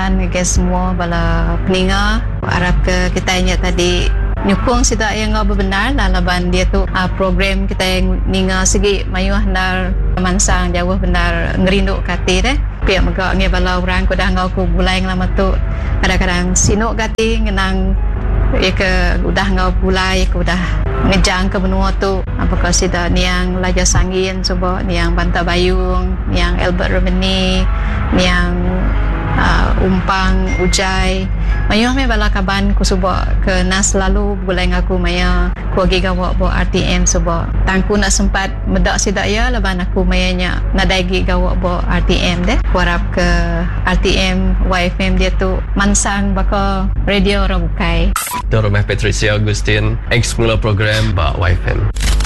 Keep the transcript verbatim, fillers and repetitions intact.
guys semua bala peninga harap ke kita ingat tadi nyukung sida yang ngau benar lah laban dia tu uh, program kita yang ninga segi mayu handar mansang jauh benar ngerinduk kati deh pihak megak nge bala orang ko dah ngau ku bulai lama tu kadang-kadang sinuk kati ngenang ya ke udah ngau bulai ku dah ngejang ke benua tu apakah sida niang Laja Sangin coba niang Banta Bayung niang Albert Romani niang uh, Umpang Ujai mayu me bala kaban ku suba ke nas lalu bulai ngaku maya ku agi gawak bo R T M suba tangku nak sempat medak sida ya laban aku mayanya nadaigi gawak bo R T M deh ku harap ke R T M Y F M dia tu mansang baka radio Rabukai Doromeh Patricia Agustin ex mula program ba Y F M.